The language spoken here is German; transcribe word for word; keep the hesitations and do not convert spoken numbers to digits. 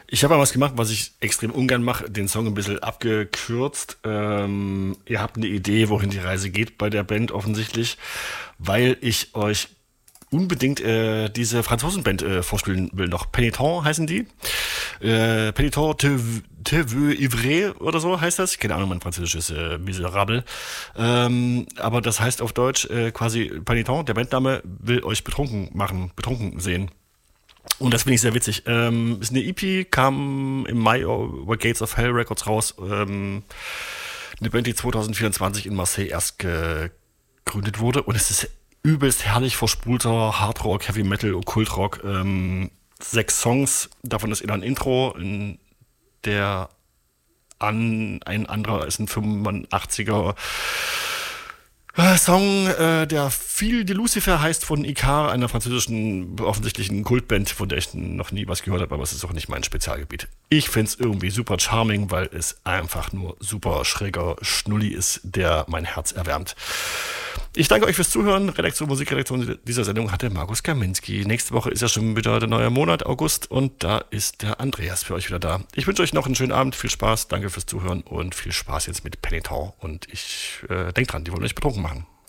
Ich habe mal was gemacht, was ich extrem ungern mache, den Song ein bisschen abgekürzt. Ähm, ihr habt eine Idee, wohin die Reise geht bei der Band offensichtlich, weil ich euch unbedingt äh, diese Franzosenband äh, vorspielen will noch. Penitent heißen die. Äh, Penitent te, te veux ivrer oder so heißt das. Keine Ahnung, mein Französisch ist äh, miserabel. Ähm, aber das heißt auf Deutsch äh, quasi Penitent, der Bandname, will euch betrunken machen, betrunken sehen. Und das finde ich sehr witzig. Ähm, ist eine E P, kam im Mai über Gates of Hell Records raus. Ähm, eine Band, die zwanzig vierundzwanzig in Marseille erst gegründet wurde. Und es ist übelst herrlich verspulter Hardrock, Heavy Metal, Okkultrock. Ähm, sechs Songs, davon ist eher ein Intro, in der an, ein anderer ist ein fünfundachtziger Äh, Song, äh, der Fil de Lucifer heißt, von Icar, einer französischen offensichtlichen Kultband, von der ich noch nie was gehört habe, aber es ist auch nicht mein Spezialgebiet. Ich find's irgendwie super charming, weil es einfach nur super schräger Schnulli ist, der mein Herz erwärmt. Ich danke euch fürs Zuhören. Redaktion, Musikredaktion dieser Sendung hatte Markus Kaminski. Nächste Woche ist ja schon wieder der neue Monat, August, und da ist der Andreas für euch wieder da. Ich wünsche euch noch einen schönen Abend, viel Spaß, danke fürs Zuhören und viel Spaß jetzt mit Penitent. Und ich äh, denkt dran, die wollen euch betrunken machen.